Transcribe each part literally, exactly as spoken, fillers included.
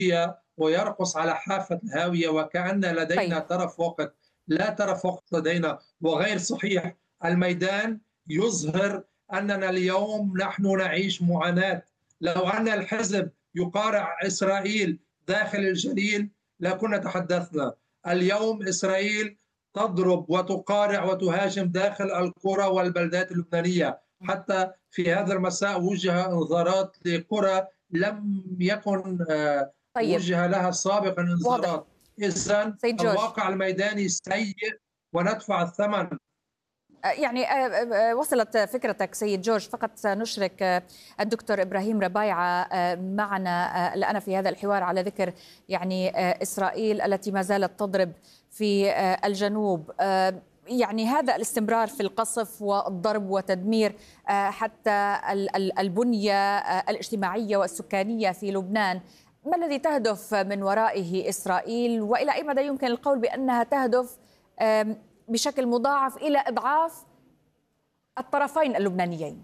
ويرقص على حافة الهاوية وكأن طيب. لدينا طرف وقت. لا طرف وقت لدينا وغير صحيح. الميدان يظهر أننا اليوم نحن نعيش معاناة. لو أن الحزب يقارع إسرائيل داخل الجليل لكنا تحدثنا. اليوم إسرائيل تضرب وتقارع وتهاجم داخل القرى والبلدات اللبنانية. حتى في هذا المساء وجه انذارات لقرى لم يكن آه، طيب. وجه لها سابقا واضح. انذارات. إذن سيد جورج. الواقع الميداني سيء وندفع الثمن. يعني وصلت فكرتك سيد جورج، فقط سنشرك الدكتور إبراهيم ربايعة معنا الآن في هذا الحوار على ذكر يعني إسرائيل التي ما زالت تضرب في الجنوب. يعني هذا الاستمرار في القصف والضرب وتدمير حتى البنية الاجتماعية والسكانية في لبنان، ما الذي تهدف من ورائه إسرائيل، وإلى أي مدى يمكن القول بأنها تهدف بشكل مضاعف إلى إضعاف الطرفين اللبنانيين؟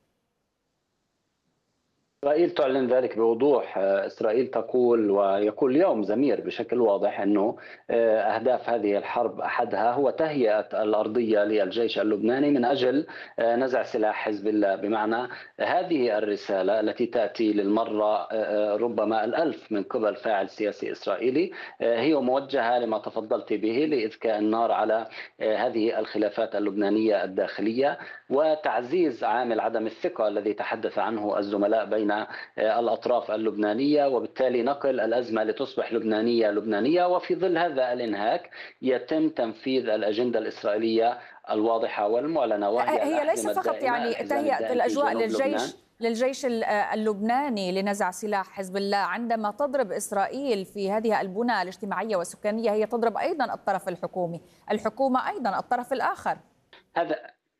إسرائيل تعلن ذلك بوضوح. إسرائيل تقول ويقول اليوم زمير بشكل واضح أنه أهداف هذه الحرب أحدها هو تهيئة الأرضية للجيش اللبناني من أجل نزع سلاح حزب الله. بمعنى هذه الرسالة التي تأتي للمرة ربما الألف من قبل فاعل سياسي إسرائيلي هي موجهة لما تفضلت به لإذكاء النار على هذه الخلافات اللبنانية الداخلية وتعزيز عامل عدم الثقة الذي تحدث عنه الزملاء بين الأطراف اللبنانية، وبالتالي نقل الأزمة لتصبح لبنانية لبنانية. وفي ظل هذا الإنهاك يتم تنفيذ الأجندة الإسرائيلية الواضحة والمعلنة، وهي هي ليس فقط يعني تهيئة الأجواء للجيش للجيش اللبناني لنزع سلاح حزب الله. عندما تضرب إسرائيل في هذه البنى الاجتماعية والسكانية هي تضرب أيضا الطرف الحكومي، الحكومة أيضا الطرف الآخر. هذا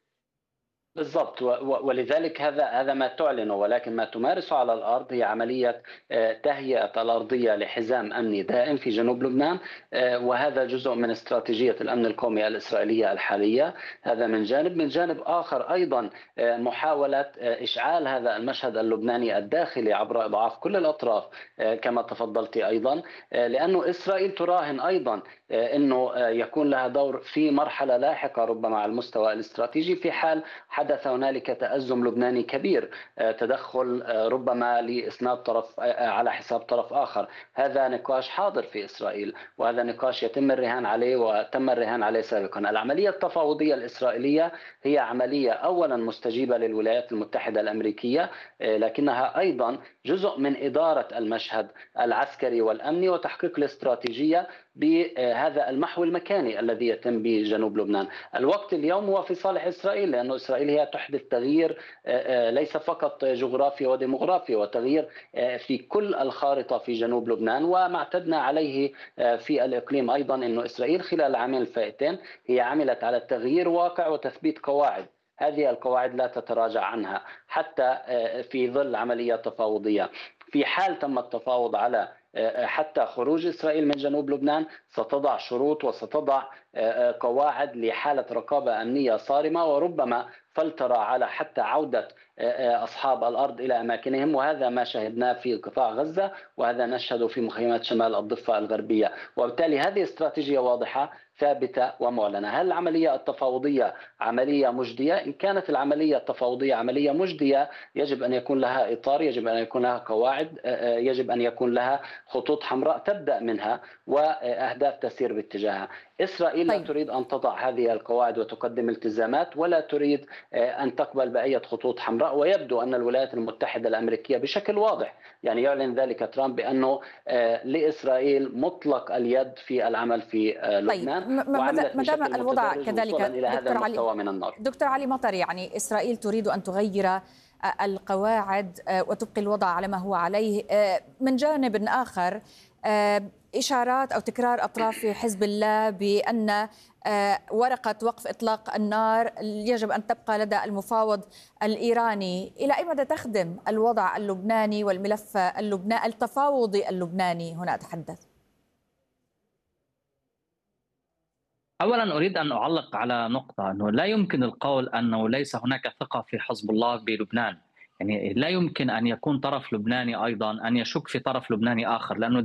بالضبط، ولذلك هذا هذا ما تعلنه، ولكن ما تمارسه على الارض هي عمليه تهيئه الارضيه لحزام امني دائم في جنوب لبنان، وهذا جزء من استراتيجيه الامن القومي الاسرائيليه الحاليه. هذا من جانب، من جانب اخر ايضا محاوله اشعال هذا المشهد اللبناني الداخلي عبر اضعاف كل الاطراف كما تفضلت ايضا، لانه اسرائيل تراهن ايضا انه يكون لها دور في مرحله لاحقه ربما على المستوى الاستراتيجي في حال حدث هنالك تأزم لبناني كبير، تدخل ربما لإسناد طرف على حساب طرف آخر. هذا نقاش حاضر في إسرائيل، وهذا نقاش يتم الرهان عليه وتم الرهان عليه سابقا. العملية التفاوضية الإسرائيلية هي عملية أولا مستجيبة للولايات المتحدة الأمريكية، لكنها أيضا جزء من إدارة المشهد العسكري والأمني وتحقيق الاستراتيجية بهذا المحو المكاني الذي يتم بجنوب لبنان. الوقت اليوم هو في صالح إسرائيل، لأنه إسرائيل هي تحدث تغيير ليس فقط جغرافيا وديموغرافيا، وتغيير في كل الخارطة في جنوب لبنان. وما اعتدنا عليه في الإقليم أيضا أنه إسرائيل خلال العامين الفائتين هي عملت على تغيير واقع وتثبيت قواعد. هذه القواعد لا تتراجع عنها حتى في ظل عملية تفاوضية. في حال تم التفاوض على حتى خروج إسرائيل من جنوب لبنان ستضع شروط وستضع قواعد لحالة رقابة أمنية صارمة، وربما فلترة على حتى عودة أصحاب الأرض إلى أماكنهم. وهذا ما شاهدناه في قطاع غزة، وهذا نشهده في مخيمات شمال الضفة الغربية. وبالتالي هذه استراتيجية واضحة ثابتة ومعلنة. هل العملية التفاوضية عملية مجدية؟ إن كانت العملية التفاوضية عملية مجدية يجب أن يكون لها إطار، يجب أن يكون لها قواعد، يجب أن يكون لها خطوط حمراء تبدأ منها وأهداف تسير باتجاهها. إسرائيل لا تريد أن تضع هذه القواعد وتقدم التزامات، ولا تريد أن تقبل بأي خطوط حمراء. ويبدو أن الولايات المتحدة الأمريكية بشكل واضح يعني يعلن ذلك ترامب بأنه لإسرائيل مطلق اليد في العمل في لبنان. طيب، ما دام الوضع كذلك إلى هذا المستوى من النار. دكتور علي مطر، يعني إسرائيل تريد أن تغير القواعد وتبقي الوضع على ما هو عليه. من جانب آخر إشارات أو تكرار أطراف حزب الله بأن ورقة وقف إطلاق النار يجب أن تبقى لدى المفاوض الإيراني. إلى أي مدى تخدم الوضع اللبناني والملف اللبناني التفاوضي اللبناني هنا أتحدث؟ أولا أريد أن أعلق على نقطة، أنه لا يمكن القول أنه ليس هناك ثقة في حزب الله بلبنان. يعني لا يمكن أن يكون طرف لبناني أيضا أن يشك في طرف لبناني آخر، لأنه